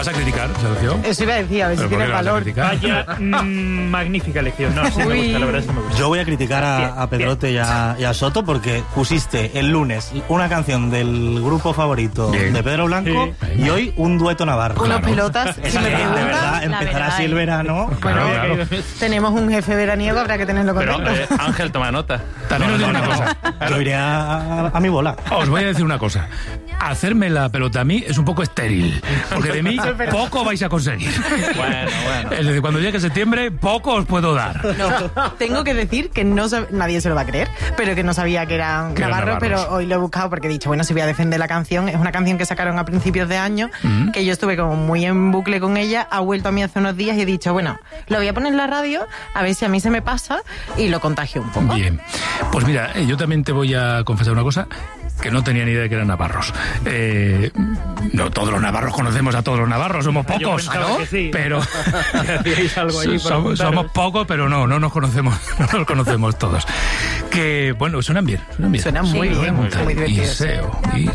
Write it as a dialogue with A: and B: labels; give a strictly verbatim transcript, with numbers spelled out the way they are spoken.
A: vas a criticar, Sergio?
B: Eso iba a decir, a ver si
A: ¿Pero por qué
B: tienes
A: lo vas a
B: valor.
A: criticar?
C: Vaya, mm, magnífica elección. No, sí me
B: Uy.
C: gusta, la verdad sí me gusta.
D: Yo voy a criticar a, a Pedrote y a, y a Soto porque pusiste el lunes una canción del grupo favorito
A: Bien.
D: de Pedro Blanco
A: Sí.
D: y hoy un dueto navarro.
B: Unos
A: Claro.
B: pelotas,
D: Es
B: si me
D: que, de
B: preguntan,
D: verdad,
E: la
D: empezar
E: verdad,
D: así el
E: ¿eh?
D: verano.
A: Claro,
B: Bueno,
A: claro.
B: tenemos un jefe veraniego, habrá que tenerlo
C: Pero,
B: contento.
C: eh, Ángel, toma nota.
A: También os digo una cosa.
D: Yo iré a, a, a mi bola.
A: Os voy a decir una cosa. Hacerme la pelota a mí es un poco estéril. Porque de mí poco vais a conseguir.
C: Bueno, bueno.
A: Es decir, cuando llegue septiembre, poco os puedo dar.
B: No, tengo que decir que no sab- nadie se lo va a creer, pero que no sabía que eran
A: Que eran
B: navarros,
A: navarros.
B: pero hoy lo he buscado porque he dicho, bueno, si voy a defender la canción, es una canción que sacaron a principios de año, que yo estuve como muy en bucle con ella, ha vuelto a mí hace unos días y he dicho, bueno, lo voy a poner en la radio, a ver si a mí se me pasa y lo contagio un poco.
A: Bien. Pues mira, eh, yo también te voy a confesar una cosa, que no tenía ni idea de que eran navarros. Eh, no todos los navarros conocemos a todos los navarros, somos
C: Yo
A: pocos,
C: pensaba
A: ¿no?
C: que sí.
A: Pero
C: Hacíais algo allí para
A: somos,
C: apuntaros.
A: somos pocos, pero no, no nos conocemos, no nos conocemos todos. Que bueno, suenan bien, suenan bien.
B: Suenan muy
A: Sí,
B: bien,
A: me gusta.
B: muy divertidos.
A: Y S E O, y